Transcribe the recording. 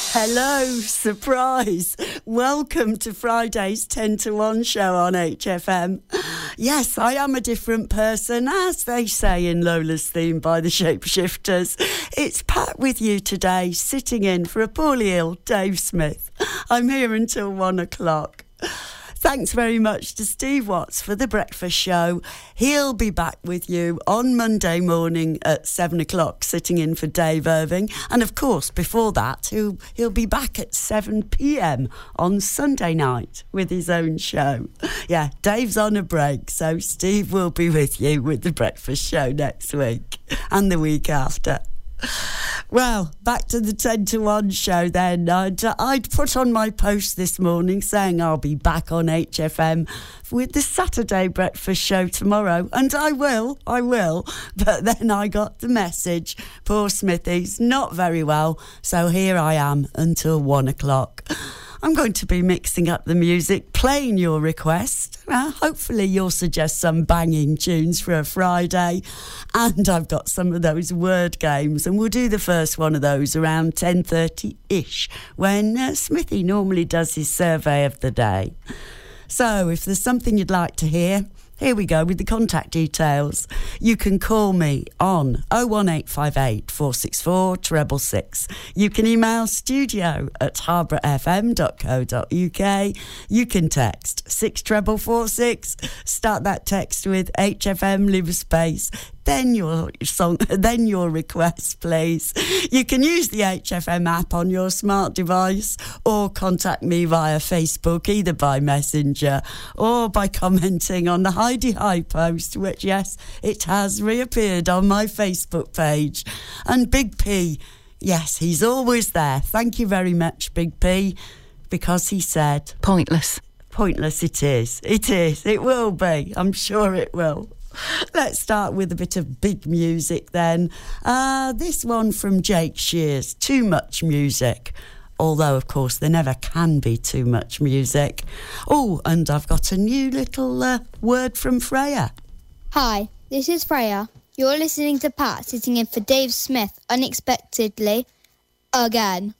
Hello, surprise. Welcome to Friday's 10 to 1 show on HFM. Yes, I am a different person, as they say in Lola's theme by the Shapeshifters. It's Pat with you today, sitting in for a poorly ill Dave Smith. I'm here until 1 o'clock. Thanks very much to Steve Watts for the breakfast show. He'll be back with you on Monday morning at 7 o'clock, sitting in for Dave Irving. And of course, before that, he'll be back at 7 p.m. on Sunday night with his own show. Yeah, Dave's on a break, so Steve will be with you with the breakfast show next week and the week after. Well, back to the 10 to 1 show then. I'd put on my post this morning saying I'll be back on HFM with the Saturday breakfast show tomorrow, and I will, but then I got the message, poor Smithy's not very well, so here I am until 1 o'clock. I'm going to be mixing up the music, playing your request. Hopefully you'll suggest some banging tunes for a Friday. And I've got some of those word games, and we'll do the first one of those around 10:30-ish, when Smithy normally does his survey of the day. So if there's something you'd like to hear, here we go with the contact details. You can call me on 01858 464 666. You can email studio@harbourfm.co.uk. You can text 64446. Start that text with HFM, leave a space, then your song, then your request, please. You can use the HFM app on your smart device, or contact me via Facebook, either by Messenger or by commenting on the Heidi High post, which, yes, it has reappeared on my Facebook page. And Big P, yes, he's always there. Thank you very much, Big P, because he said... Pointless. Pointless it is. It is. It will be. I'm sure it will. Let's start with a bit of big music then. This one from Jake Shears, Too Much Music. Although, of course, there never can be too much music. Oh, and I've got a new little word from Freya. Hi, this is Freya. You're listening to Pat sitting in for Dave Smith unexpectedly again.